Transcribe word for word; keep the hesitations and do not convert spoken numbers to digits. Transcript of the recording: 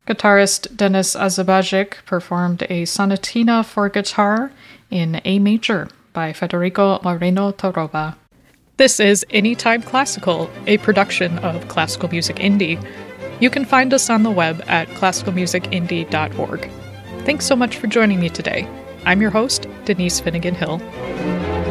Guitarist Denis Azabajic performed a sonatina for guitar in A major by Federico Moreno Torroba. This is Anytime Classical, a production of Classical Music Indie. You can find us on the web at classical music indie dot org. Thanks so much for joining me today. I'm your host, Denise Finnegan Hill.